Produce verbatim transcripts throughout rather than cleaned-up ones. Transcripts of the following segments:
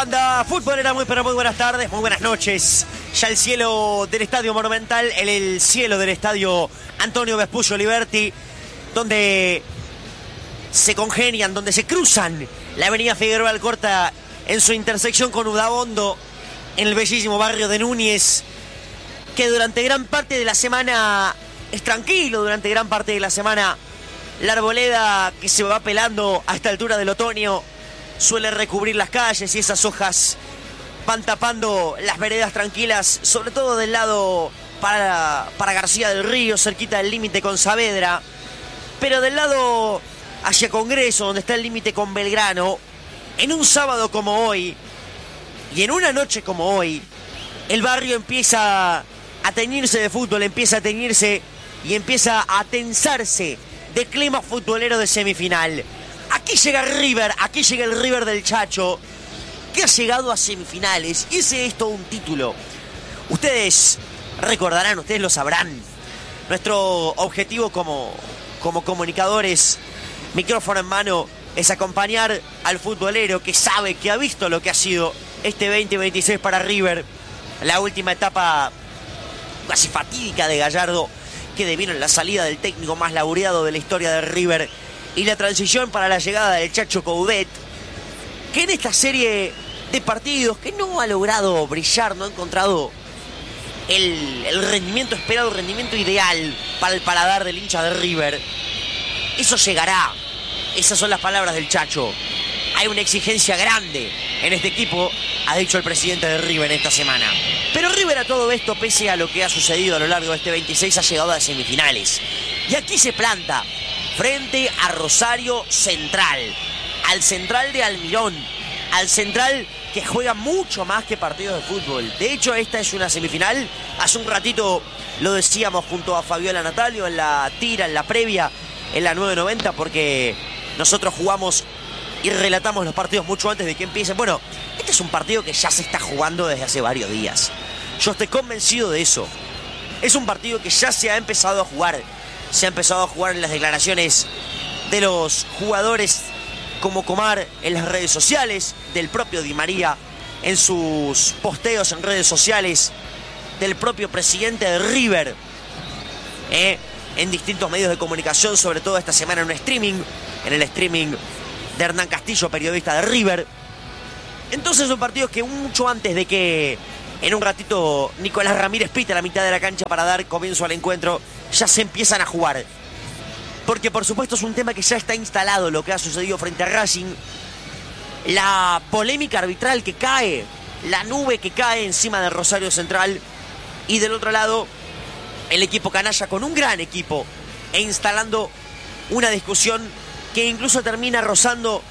banda futbolera, muy pero muy buenas tardes, muy buenas noches. Ya el cielo del Estadio Monumental, el, el cielo del Estadio Antonio Vespucio Liberti, donde se congenian, donde se cruzan la avenida Figueroa Alcorta en su intersección con Udaondo, en el bellísimo barrio de Núñez, que durante gran parte de la semana es tranquilo, durante gran parte de la semana la arboleda que se va pelando a esta altura del otoño suele recubrir las calles y esas hojas van tapando las veredas tranquilas, sobre todo del lado para, para García del Río, cerquita del límite con Saavedra, pero del lado hacia Congreso, donde está el límite con Belgrano, en un sábado como hoy y en una noche como hoy, el barrio empieza a teñirse de fútbol, empieza a teñirse y empieza a tensarse de clima futbolero de semifinal. Aquí llega River, aquí llega el River del Chacho, que ha llegado a semifinales. Y ese es todo un título. Ustedes recordarán, ustedes lo sabrán. Nuestro objetivo como, como comunicadores, micrófono en mano, es acompañar al futbolero que sabe, que ha visto lo que ha sido este veinte veintiséis para River. La última etapa casi fatídica de Gallardo, que devino en la salida del técnico más laureado de la historia de River, y la transición para la llegada del Chacho Coudet, que en esta serie de partidos que no ha logrado brillar, no ha encontrado el, el rendimiento esperado, el rendimiento ideal para el paladar del hincha de River. Eso llegará. Esas son las palabras del Chacho. Hay una exigencia grande en este equipo, ha dicho el presidente de River esta semana. Pero River, a todo esto, pese a lo que ha sucedido a lo largo de este veintiséis, ha llegado a semifinales. Y aquí se planta frente a Rosario Central, al Central de Almirón, al Central que juega mucho más que partidos de fútbol. De hecho, esta es una semifinal. Hace un ratito lo decíamos junto a Fabiola Natalio en la tira, en la previa, en la nueve noventa, porque nosotros jugamos y relatamos los partidos mucho antes de que empiecen. Bueno, este es un partido que ya se está jugando desde hace varios días. Yo estoy convencido de eso. Es un partido que ya se ha empezado a jugar. Se ha empezado a jugar en las declaraciones de los jugadores como Comar en las redes sociales, del propio Di María en sus posteos en redes sociales, del propio presidente de River, eh, en distintos medios de comunicación, sobre todo esta semana en un streaming, en el streaming de Hernán Castillo, periodista de River. Entonces son partidos que mucho antes de que en un ratito Nicolás Ramírez pite a la mitad de la cancha para dar comienzo al encuentro, ya se empiezan a jugar. Porque por supuesto es un tema que ya está instalado, lo que ha sucedido frente a Racing, la polémica arbitral que cae, la nube que cae encima de Rosario Central, y del otro lado el equipo canalla con un gran equipo e instalando una discusión que incluso termina rozando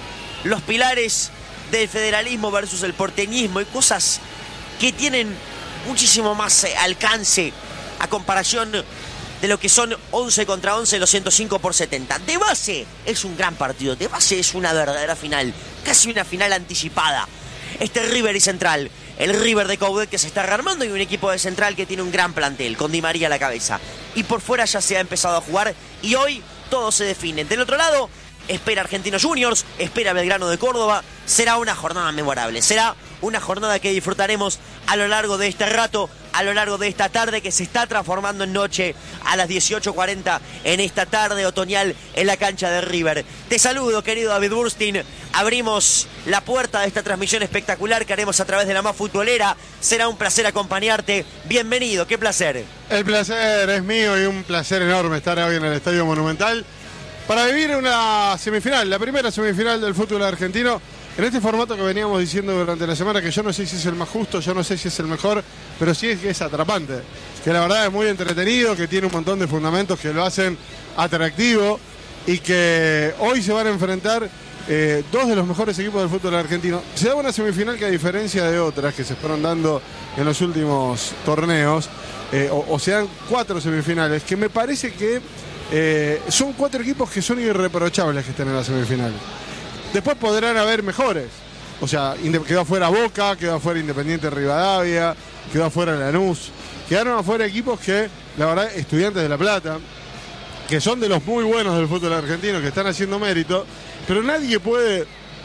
los pilares del federalismo versus el porteñismo y cosas que tienen muchísimo más alcance a comparación de lo que son once contra once, los ciento cinco por setenta. De base es un gran partido, de base es una verdadera final, casi una final anticipada. Este River y Central, el River de Coudet que se está rearmando, y un equipo de Central que tiene un gran plantel, con Di María a la cabeza. Y por fuera ya se ha empezado a jugar y hoy todo se define. Del otro lado, espera Argentinos Juniors, espera Belgrano de Córdoba. Será una jornada memorable, será una jornada que disfrutaremos a lo largo de este rato, a lo largo de esta tarde que se está transformando en noche a las dieciocho cuarenta en esta tarde otoñal en la cancha de River. Te saludo, querido David Burstein. Abrimos la puerta de esta transmisión espectacular que haremos a través de la más futbolera. Será un placer acompañarte. Bienvenido, qué placer. El placer es mío y un placer enorme estar hoy en el Estadio Monumental para vivir una semifinal, la primera semifinal del fútbol argentino, en este formato que veníamos diciendo durante la semana, que yo no sé si es el más justo, yo no sé si es el mejor, pero sí es que es atrapante, que la verdad es muy entretenido, que tiene un montón de fundamentos que lo hacen atractivo, y que hoy se van a enfrentar eh, dos de los mejores equipos del fútbol argentino. Se da una semifinal que, a diferencia de otras que se fueron dando en los últimos torneos, eh, o, o se dan cuatro semifinales, que me parece que eh, son cuatro equipos que son irreprochables que estén en la semifinal. Después podrán haber mejores. O sea, quedó afuera Boca, quedó afuera Independiente Rivadavia, quedó afuera Lanús. Quedaron afuera equipos que, la verdad, Estudiantes de La Plata, que son de los muy buenos del fútbol argentino, que están haciendo mérito, pero nadie puede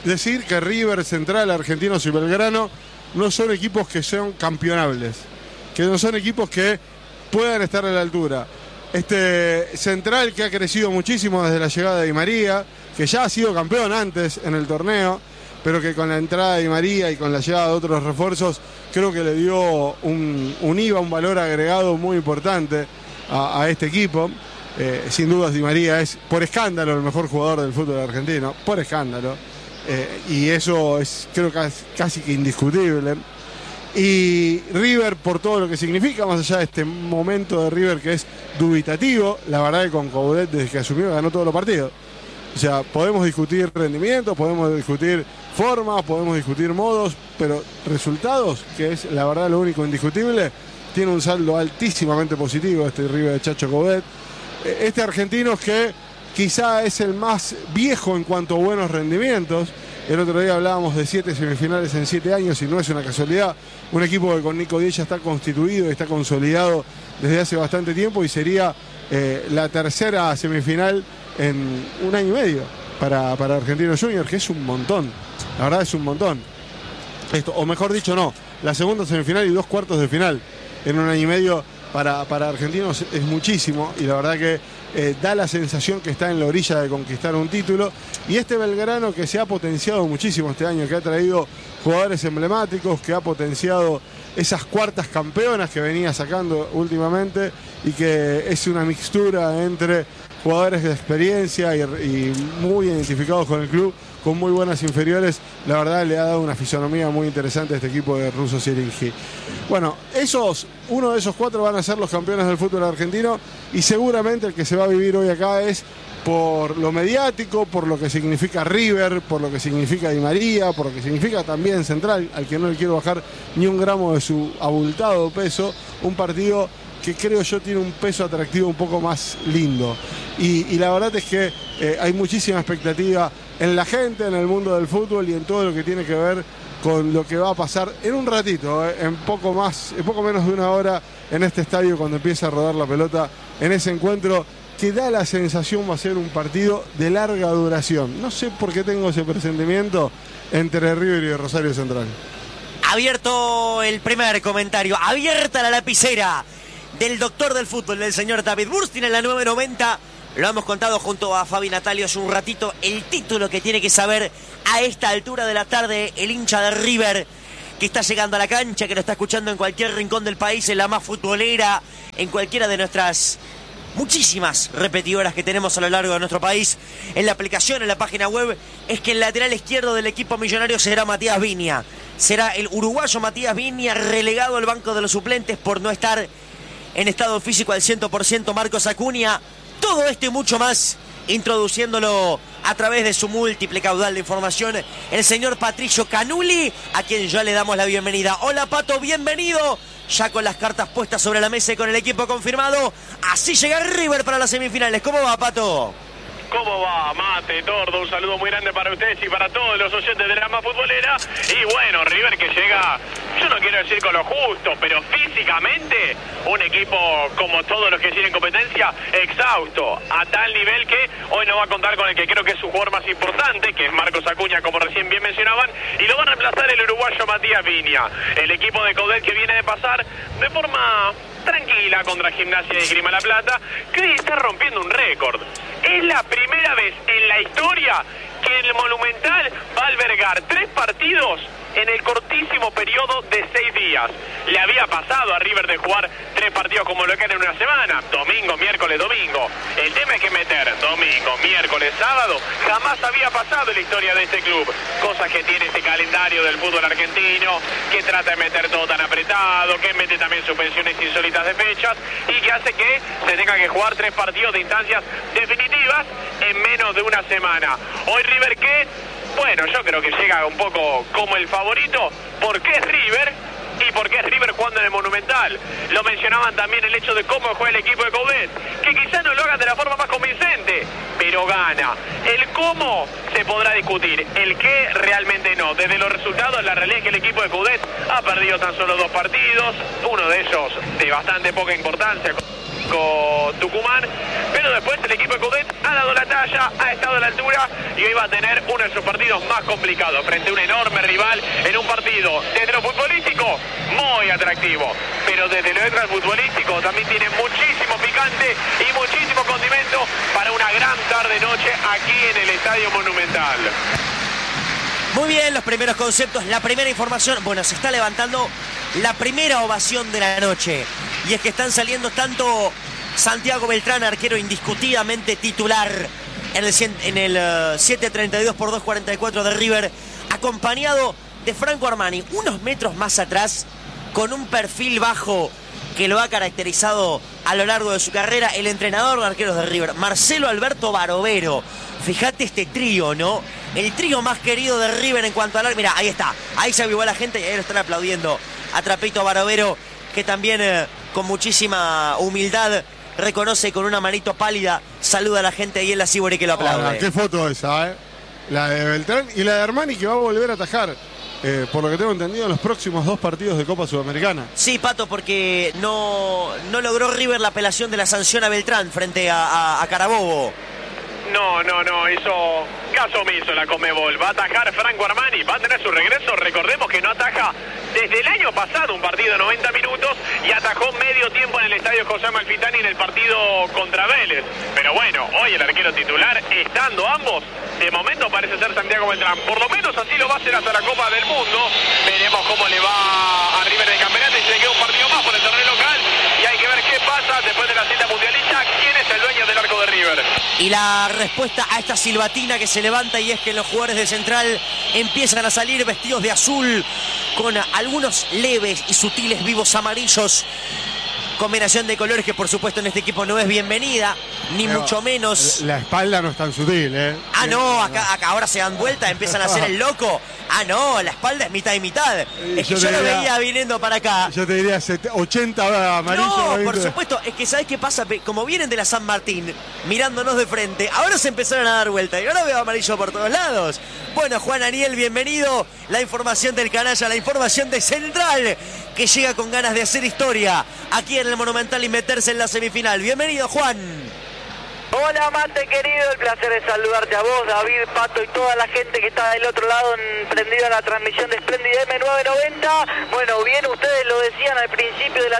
decir que River, Central, Argentinos y Belgrano no son equipos que sean campeonables, que no son equipos que puedan estar a la altura. Este Central, que ha crecido muchísimo desde la llegada de Di María, que ya ha sido campeón antes en el torneo, pero que con la entrada de Di María y con la llegada de otros refuerzos, creo que le dio un, un I V A, un valor agregado muy importante a, a este equipo. Eh, sin dudas Di María es, por escándalo, el mejor jugador del fútbol argentino, por escándalo. Eh, y eso es, creo que es casi que indiscutible. Y River, por todo lo que significa, más allá de este momento de River que es dubitativo, la verdad que con Coudet, desde que asumió, ganó todos los partidos. O sea, podemos discutir rendimientos, podemos discutir formas, podemos discutir modos, pero resultados, que es la verdad lo único indiscutible, tiene un saldo altísimamente positivo este River de Chacho Coudet. Este argentino que quizá es el más viejo en cuanto a buenos rendimientos. El otro día hablábamos de siete semifinales en siete años y no es una casualidad. Un equipo que con Nico Díez ya está constituido y está consolidado desde hace bastante tiempo y sería eh, la tercera semifinal en un año y medio para, para Argentinos Juniors, que es un montón. La verdad es un montón. Esto, o mejor dicho, no. La segunda semifinal y dos cuartos de final en un año y medio para, para Argentinos es muchísimo y la verdad que eh, da la sensación que está en la orilla de conquistar un título. Y este Belgrano que se ha potenciado muchísimo este año, que ha traído jugadores emblemáticos, que ha potenciado esas cuartas campeonas que venía sacando últimamente y que es una mixtura entre jugadores de experiencia y, y muy identificados con el club, con muy buenas inferiores. La verdad le ha dado una fisonomía muy interesante a este equipo de Russo Siringi. Bueno, esos, uno de esos cuatro van a ser los campeones del fútbol argentino y seguramente el que se va a vivir hoy acá es por lo mediático, por lo que significa River, por lo que significa Di María, por lo que significa también Central, al que no le quiero bajar ni un gramo de su abultado peso, un partido que creo yo tiene un peso atractivo un poco más lindo. Y, y la verdad es que eh, hay muchísima expectativa en la gente, en el mundo del fútbol y en todo lo que tiene que ver con lo que va a pasar en un ratito, eh, en poco más, en poco menos de una hora en este estadio cuando empieza a rodar la pelota en ese encuentro que da la sensación va a ser un partido de larga duración. No sé por qué tengo ese presentimiento entre River y Rosario Central. Abierto el primer comentario, abierta la lapicera del doctor del fútbol, del señor David Burstin en la nueve noventa. Lo hemos contado junto a Fabi Natalio hace un ratito. El título que tiene que saber a esta altura de la tarde el hincha de River que está llegando a la cancha, que lo está escuchando en cualquier rincón del país, en la más futbolera, en cualquiera de nuestras muchísimas repetidoras que tenemos a lo largo de nuestro país, en la aplicación, en la página web, es que el lateral izquierdo del equipo millonario será Matías Viña. Será el uruguayo Matías Viña, relegado al banco de los suplentes por no estar en estado físico al cien por ciento Marcos Acuña. Todo esto y mucho más, introduciéndolo a través de su múltiple caudal de información, el señor Patricio Canuli, a quien ya le damos la bienvenida. Hola Pato, bienvenido. Ya con las cartas puestas sobre la mesa y con el equipo confirmado, así llega River para las semifinales. ¿Cómo va, Pato? ¿Cómo va, Mate, Tordo? Un saludo muy grande para ustedes y para todos los oyentes de la más futbolera. Y bueno, River que llega, yo no quiero decir con lo justo, pero físicamente un equipo como todos los que tienen competencia, exhausto, a tal nivel que hoy no va a contar con el que creo que es su jugador más importante, que es Marcos Acuña, como recién bien mencionaban, y lo va a reemplazar el uruguayo Matías Viña. El equipo de Coudet que viene de pasar de forma tranquila contra Gimnasia de Grima La Plata, que hoy está rompiendo un récord. Es la primera vez en la historia que el Monumental va a albergar tres partidos en el cortísimo periodo de seis días. Le había pasado a River de jugar tres partidos como local en una semana, domingo, miércoles, domingo. El tema es que meter domingo, miércoles, sábado, jamás había pasado en la historia de este club. Cosas que tiene este calendario del fútbol argentino, que trata de meter todo tan apretado, que mete también suspensiones insólitas de fechas y que hace que se tenga que jugar tres partidos de instancias definitivas en menos de una semana. Hoy River que, bueno, yo creo que llega un poco como el favorito, porque es River y porque es River jugando en el Monumental. Lo mencionaban también el hecho de cómo juega el equipo de Coudet, que quizás no lo hagan de la forma más convincente, pero gana. El cómo se podrá discutir, el qué realmente no. Desde los resultados, la realidad es que el equipo de Coudet ha perdido tan solo dos partidos, uno de ellos de bastante poca importancia con Tucumán, pero después el equipo de Coudet ha dado la talla, ha estado a la altura y hoy va a tener uno de sus partidos más complicados frente a un enorme rival en un partido desde lo futbolístico muy atractivo, pero desde lo extrafutbolístico también tiene muchísimo picante y muchísimo condimento para una gran tarde-noche aquí en el Estadio Monumental. Muy bien, los primeros conceptos, la primera información. Bueno, se está levantando la primera ovación de la noche. Y es que están saliendo tanto Santiago Beltrán, arquero indiscutidamente titular en el, en el uh, siete treinta y dos por dos cuarenta y cuatro de River, acompañado de Franco Armani, unos metros más atrás, con un perfil bajo que lo ha caracterizado a lo largo de su carrera, el entrenador de arqueros de River, Marcelo Alberto Barovero. Fíjate este trío, ¿no? El trío más querido de River en cuanto al... Mira, ahí está. Ahí se avivó la gente y ahí lo están aplaudiendo a Trapito Barovero, que también eh, con muchísima humildad reconoce con una manito pálida, saluda a la gente ahí en la Sibori que lo aplaude. Ahora, qué foto esa, ¿eh? La de Beltrán y la de Armani, que va a volver a atajar, eh, por lo que tengo entendido, en los próximos dos partidos de Copa Sudamericana. Sí, Pato, porque no, no logró River la apelación de la sanción a Beltrán frente a, a, a Carabobo. No, no, no, hizo caso omiso la Conmebol. Va a atajar Franco Armani, va a tener su regreso. Recordemos que no ataja desde el año pasado un partido de noventa minutos y atajó medio tiempo en el estadio José Amalfitani en el partido contra Vélez. Pero bueno, hoy el arquero titular, estando ambos, de momento parece ser Santiago Beltrán. Por lo menos así lo va a hacer hasta la Copa del Mundo. Veremos cómo le va a River en el campeonato y se le queda un partido más por el torneo local. Y hay que ver qué pasa después de la cita mundialista. ¿Quién es el dueño del arco de River? Y la respuesta a esta silbatina que se levanta, y es que los jugadores de Central empiezan a salir vestidos de azul con algunos leves y sutiles vivos amarillos, combinación de colores que por supuesto en este equipo no es bienvenida, ni Pero mucho menos. La espalda no es tan sutil, ¿eh? Ah, no, acá, acá ahora se dan vuelta, empiezan a hacer el loco. Ah, no, la espalda es mitad y mitad. Es que yo, yo lo diría, veía viniendo para acá. Yo te diría ochenta amarillos. No, veinte. por supuesto, es que ¿sabes qué pasa? Como vienen de la San Martín, mirándonos de frente, ahora se empezaron a dar vuelta y ahora veo amarillo por todos lados. Bueno, Juan Aniel, bienvenido. La información del canalla, la información de Central, que llega con ganas de hacer historia aquí en el Monumental y meterse en la semifinal. Bienvenido, Juan. Hola, Mate querido, el placer de saludarte a vos, David, Pato y toda la gente que está del otro lado en, prendida a la transmisión de Splendid M nueve noventa. Bueno, bien, ustedes lo decían al principio de la